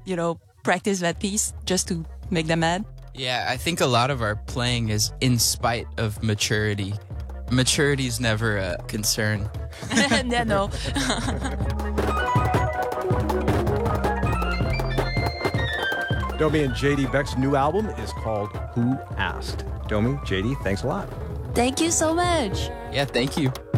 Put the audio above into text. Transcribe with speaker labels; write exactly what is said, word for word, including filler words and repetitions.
Speaker 1: you know, practice that piece just to make them mad?
Speaker 2: Yeah, I think a lot of our playing is in spite of maturity. Maturity is never a concern.
Speaker 1: Yeah, no.
Speaker 3: Domi and J D Beck's new album is called Who Asked? Domi, J D, thanks a lot.
Speaker 1: Thank you so much.
Speaker 2: Yeah, thank you.